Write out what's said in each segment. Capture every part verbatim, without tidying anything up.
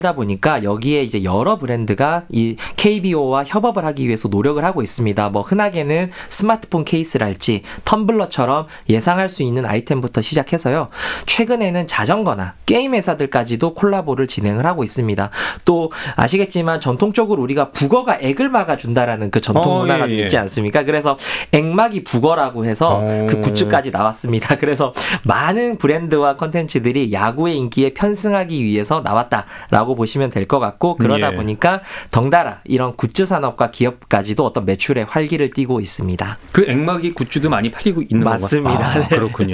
다 보니까 여기에 이제 여러 브랜드가 이 케이비오와 협업을 하기 위해서 노력을 하고 있습니다. 뭐 흔하게는 스마트폰 케이스랄지 텀블러처럼 예상할 수 있는 아이템부터 시작해서요. 최근에는 자전거나 게임 회사들까지도 콜라보를 진행을 하고 있습니다. 또 아시겠지만 전통적으로 우리가 북어가 액을 막아준다라는 그 전통 어, 문화가 예, 예. 있지 않습니까? 그래서 액막이 북어라고 해서 어. 그 굿즈까지 나왔습니다. 그래서 많은 브랜드와 컨텐츠들이 야구의 인기에 편승하기 위해서 나왔다라고 보시면 될 것 같고, 그러다 예. 보니까 덩달아 이런 굿즈 산업과 기업까지도 어떤 매출에 활기를 띠고 있습니다. 그 액막이 굿즈도 많이 팔리고 있는 건가요? 맞습니다. 아, 네. 그렇군요.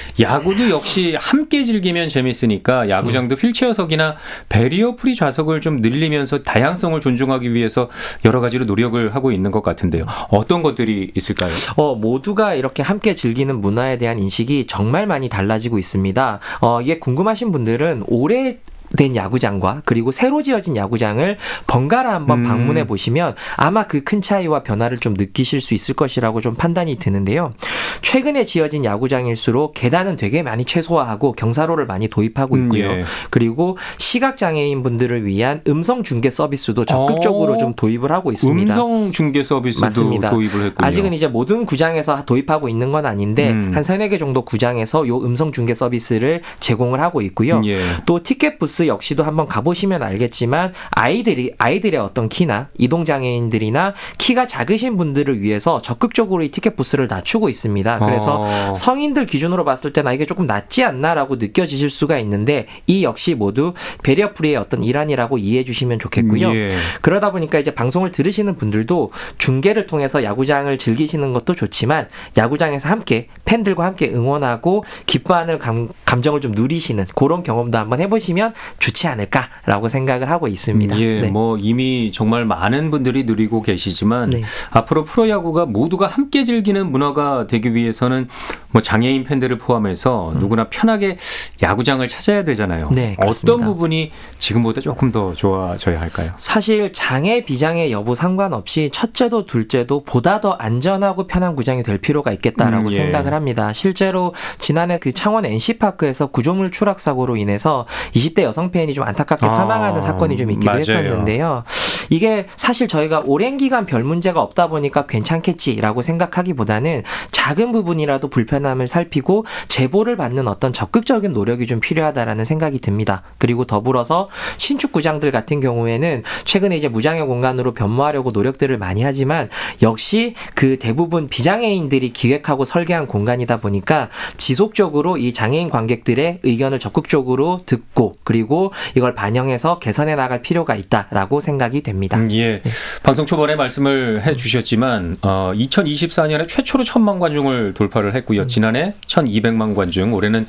야구도 역시 함께 즐기면 재밌으니까 야구장도 휠체어석이나 베리어 프리 좌석을 좀 늘리면서 다양성을 존중하기 위해서 여러 가지로 노력을 하고 있는 것 같은데요. 어떤 것들이 있을까요? 어, 모두가 이렇게 함께 즐기는 문화에 대한 인식이 정말 많이 달라지고 있습니다. 어, 이게 궁금하신 분들은 올해 된 야구장과 그리고 새로 지어진 야구장을 번갈아 한번 음. 방문해 보시면 아마 그 큰 차이와 변화를 좀 느끼실 수 있을 것이라고 좀 판단이 드는데요. 최근에 지어진 야구장일수록 계단은 되게 많이 최소화하고 경사로를 많이 도입하고 있고요. 음, 예. 그리고 시각장애인 분들을 위한 음성 중계 서비스도 적극적으로 어. 좀 도입을 하고 있습니다. 음성 중계 서비스도 맞습니다. 도입을 했군요. 아직은 이제 모든 구장에서 도입하고 있는 건 아닌데 음. 한 서너 개 정도 구장에서 요 음성 중계 서비스를 제공을 하고 있고요. 예. 또 티켓 부스 역시도 한번 가보시면 알겠지만 아이들이 아이들의 어떤 키나 이동 장애인들이나 키가 작으신 분들을 위해서 적극적으로 이 티켓 부스를 낮추고 있습니다. 그래서 어. 성인들 기준으로 봤을 때나 이게 조금 낮지 않나라고 느껴지실 수가 있는데 이 역시 모두 배리어 프리의 어떤 일환이라고 이해해 주시면 좋겠고요. 예. 그러다 보니까 이제 방송을 들으시는 분들도 중계를 통해서 야구장을 즐기시는 것도 좋지만 야구장에서 함께 팬들과 함께 응원하고 기뻐하는 감, 감정을 좀 누리시는 그런 경험도 한번 해보시면 좋지 않을까라고 생각을 하고 있습니다. 예, 네. 뭐 이미 정말 많은 분들이 누리고 계시지만 네. 앞으로 프로야구가 모두가 함께 즐기는 문화가 되기 위해서는 뭐 장애인 팬들을 포함해서 누구나 편하게 야구장을 찾아야 되잖아요. 네, 그렇습니다. 어떤 부분이 지금보다 조금 더 좋아져야 할까요? 사실 장애 비장애 여부 상관없이 첫째도 둘째도 보다 더 안전하고 편한 구장이 될 필요가 있겠다라고 음, 예. 생각을 합니다. 실제로 지난해 그 창원 엔씨파크에서 구조물 추락 사고로 인해서 이십 대 여성 팬이 좀 안타깝게 아, 사망하는 사건이 좀 있기도 맞아요. 했었는데요. 이게 사실 저희가 오랜 기간 별 문제가 없다 보니까 괜찮겠지라고 생각하기보다는 작은 부분이라도 불편함을 살피고 제보를 받는 어떤 적극적인 노력이 좀 필요하다라는 생각이 듭니다. 그리고 더불어서 신축 구장들 같은 경우에는 최근에 이제 무장애 공간으로 변모하려고 노력들을 많이 하지만 역시 그 대부분 비장애인들이 기획하고 설계한 공간이다 보니까 지속적으로 이 장애인 관객들의 의견을 적극적으로 듣고 그리고 이걸 반영해서 개선해 나갈 필요가 있다라고 생각이 됩니다. 음, 예. 방송 초반에 말씀을 해 주셨지만 어, 이천이십사 년에 최초로 천만 관중을 돌파를 했고요. 지난해 천이백만 관중, 올해는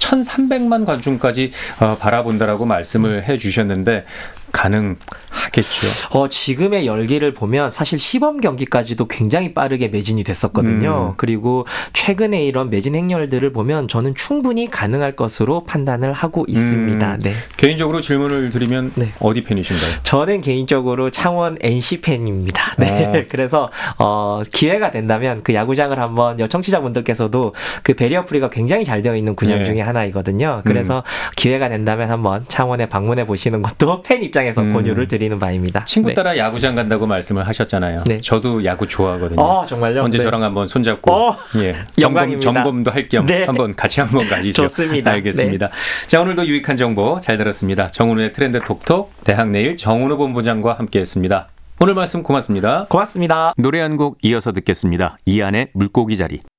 천삼백만 관중까지 어, 바라본다라고 말씀을 해 주셨는데 가능하겠죠. 어, 지금의 열기를 보면 사실 시범 경기까지도 굉장히 빠르게 매진이 됐었거든요. 음. 그리고 최근에 이런 매진 행렬들을 보면 저는 충분히 가능할 것으로 판단을 하고 있습니다. 음, 네. 개인적으로 질문을 드리면 네. 어디 팬이신가요? 저는 개인적으로 창원 엔씨 팬입니다. 네. 어. 그래서 어, 기회가 된다면 그 야구장을 한번 여 청취자분들께서도 그 베리어 프리가 굉장히 잘 되어 있는 구장 네. 중에 하나이거든요. 그래서 기회가 된다면 한번 창원에 방문해 보시는 것도 팬 입장에서 음. 권유를 드리는 바입니다. 친구 네. 따라 야구장 간다고 말씀을 하셨잖아요. 네. 저도 야구 좋아하거든요. 어, 정말요? 언제 네. 저랑 한번 손잡고 어, 예, 점검, 영광입니다. 점검도 할 겸 네. 한번 같이 한번 가시죠. 좋습니다. 알겠습니다. 자, 오늘도 유익한 정보 잘 들었습니다. 정은우의 트렌드 톡톡 대학내일 정은우 본부장과 함께했습니다. 오늘 말씀 고맙습니다. 고맙습니다. 노래 한 곡 이어서 듣겠습니다. 이안의 물고기 자리.